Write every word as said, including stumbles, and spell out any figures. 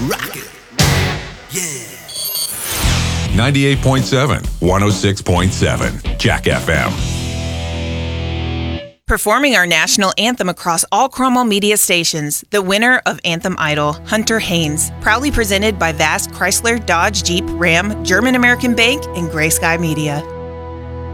Rock it. Yeah. ninety-eight point seven, one oh six point seven, Jack F M. Performing our national anthem across all Cromwell media stations, the winner of Anthem Idol, Hunter Haynes, proudly presented by Vast Chrysler, Dodge, Jeep, Ram, German American Bank, and Gray Sky Media.